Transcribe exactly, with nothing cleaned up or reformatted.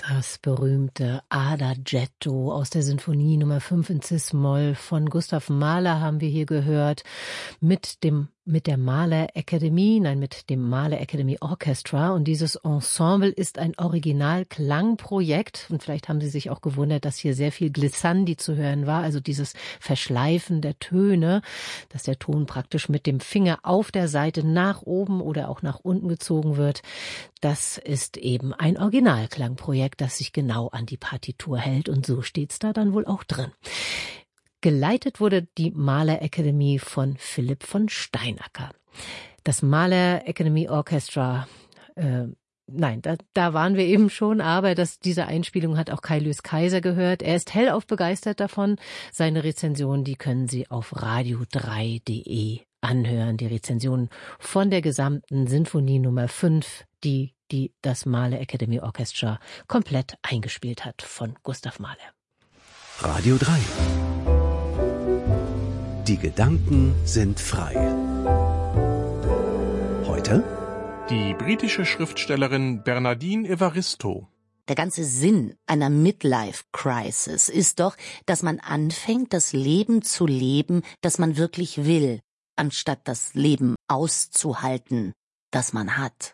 Das berühmte Adagietto aus der Sinfonie Nummer fünf in Cis-Moll von Gustav Mahler haben wir hier gehört, mit dem mit der Mahler Academy, nein, mit dem Mahler Academy Orchestra. Und dieses Ensemble ist ein Original-Klangprojekt. Und vielleicht haben Sie sich auch gewundert, dass hier sehr viel Glissandi zu hören war, also dieses Verschleifen der Töne, dass der Ton praktisch mit dem Finger auf der Saite nach oben oder auch nach unten gezogen wird. Das ist eben ein Originalklangprojekt, das sich genau an die Partitur hält. Und so steht's da dann wohl auch drin. Geleitet wurde die Mahler Academy von Philipp von Steinacker. Das Mahler Academy Orchestra, äh, nein, da, da waren wir eben schon, aber das, diese Einspielung hat auch Kai Lys Kaiser gehört. Er ist hellauf begeistert davon. Seine Rezension, die können Sie auf radio drei punkt de anhören. Die Rezension von der gesamten Sinfonie Nummer fünf, die, die das Mahler Academy Orchestra komplett eingespielt hat von Gustav Mahler. Radio drei. Die Gedanken sind frei. Heute? Die britische Schriftstellerin Bernardine Evaristo. Der ganze Sinn einer Midlife-Crisis ist doch, dass man anfängt, das Leben zu leben, das man wirklich will, anstatt das Leben auszuhalten, das man hat.